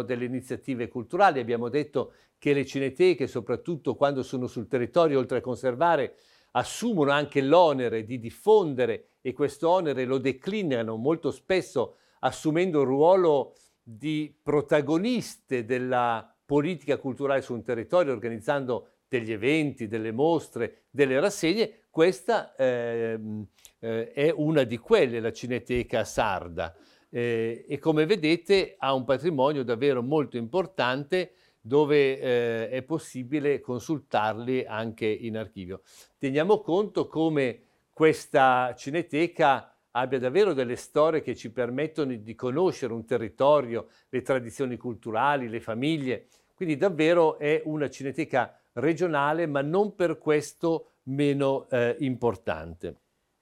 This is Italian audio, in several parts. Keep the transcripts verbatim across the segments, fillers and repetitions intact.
delle iniziative culturali. Abbiamo detto che le cineteche, soprattutto quando sono sul territorio, oltre a conservare, assumono anche l'onere di diffondere e questo onere lo declinano molto spesso assumendo il ruolo di protagoniste della politica culturale su un territorio, organizzando degli eventi, delle mostre, delle rassegne. Questa ehm, eh, è una di quelle, la Cineteca Sarda, eh, e come vedete ha un patrimonio davvero molto importante dove eh, è possibile consultarli anche in archivio. Teniamo conto come questa cineteca abbia davvero delle storie che ci permettono di conoscere un territorio, le tradizioni culturali, le famiglie, quindi davvero è una cineteca regionale, ma non per questo meno eh, importante.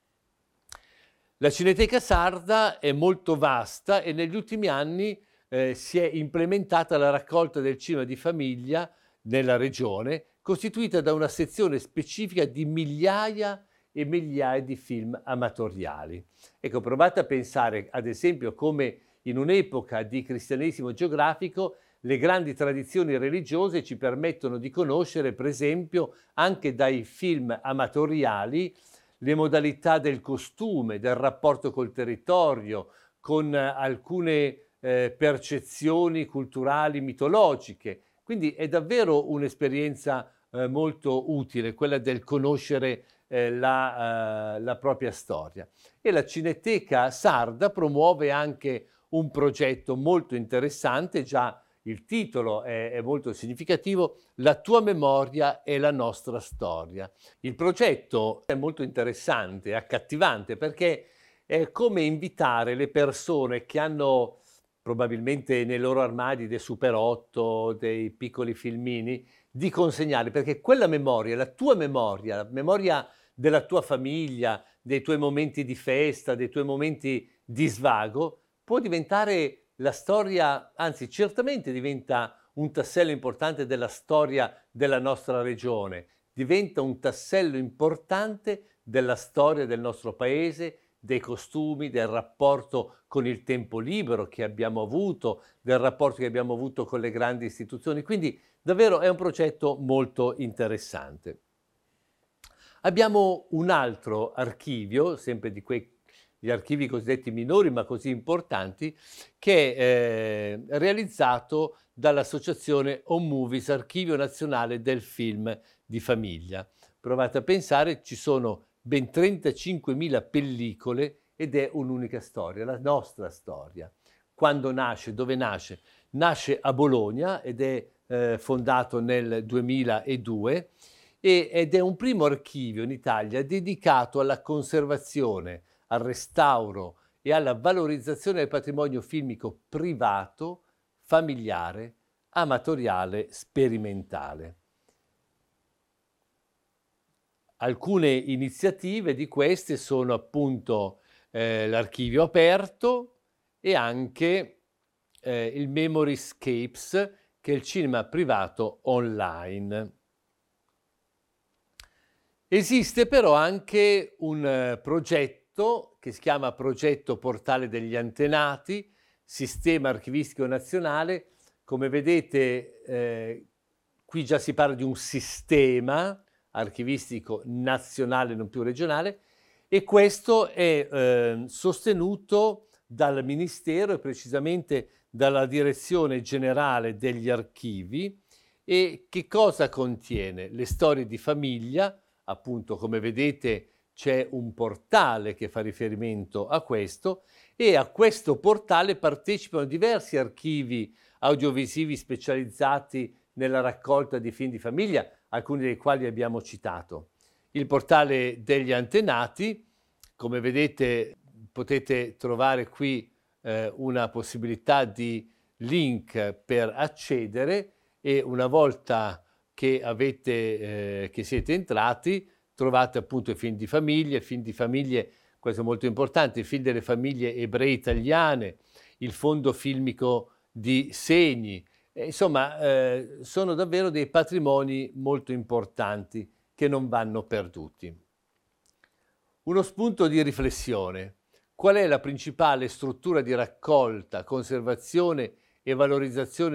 La Cineteca Sarda è molto vasta e negli ultimi anni eh, si è implementata la raccolta del cinema di famiglia nella regione, costituita da una sezione specifica di migliaia e migliaia di film amatoriali. Ecco, provate a pensare, ad esempio, come in un'epoca di cristianesimo geografico le grandi tradizioni religiose ci permettono di conoscere, per esempio, anche dai film amatoriali, le modalità del costume, del rapporto col territorio, con alcune eh, percezioni culturali mitologiche. Quindi è davvero un'esperienza eh, molto utile, quella del conoscere eh, la, eh, la propria storia. E la Cineteca Sarda promuove anche un progetto molto interessante, già il titolo è, è molto significativo, La tua memoria è la nostra storia. Il progetto è molto interessante, accattivante, perché è come invitare le persone che hanno probabilmente nei loro armadi dei Super otto, dei piccoli filmini, di consegnarli, perché quella memoria, la tua memoria, la memoria della tua famiglia, dei tuoi momenti di festa, dei tuoi momenti di svago, può diventare la storia, anzi certamente diventa un tassello importante della storia della nostra regione, diventa un tassello importante della storia del nostro paese, dei costumi, del rapporto con il tempo libero che abbiamo avuto, del rapporto che abbiamo avuto con le grandi istituzioni. Quindi davvero è un progetto molto interessante. Abbiamo un altro archivio, sempre di quei gli archivi cosiddetti minori ma così importanti, che è eh, realizzato dall'associazione Home Movies, Archivio Nazionale del Film di Famiglia. Provate a pensare, ci sono ben trentacinquemila pellicole ed è un'unica storia, la nostra storia. Quando nasce, dove nasce? Nasce a Bologna ed è eh, fondato nel duemiladue e, ed è un primo archivio in Italia dedicato alla conservazione, al restauro e alla valorizzazione del patrimonio filmico privato, familiare, amatoriale, sperimentale. Alcune iniziative di queste sono appunto eh, l'archivio aperto e anche eh, il Memoryscapes, che è il cinema privato online. Esiste però anche un eh, progetto che si chiama Progetto Portale degli Antenati, Sistema Archivistico Nazionale. Come vedete, eh, qui già si parla di un sistema archivistico nazionale, non più regionale, e questo è eh, sostenuto dal Ministero e precisamente dalla Direzione Generale degli Archivi. E che cosa contiene? Le storie di famiglia, appunto come vedete c'è un portale che fa riferimento a questo e a questo portale partecipano diversi archivi audiovisivi specializzati nella raccolta di film di famiglia, alcuni dei quali abbiamo citato. Il portale degli antenati, come vedete potete trovare qui eh, una possibilità di link per accedere e una volta che, avete, eh, che siete entrati trovate appunto i film di famiglia, i film di famiglie, questo è molto importante, i film delle famiglie ebree italiane, il fondo filmico di Segni, e, insomma eh, sono davvero dei patrimoni molto importanti che non vanno perduti. Uno spunto di riflessione: qual è la principale struttura di raccolta, conservazione e valorizzazione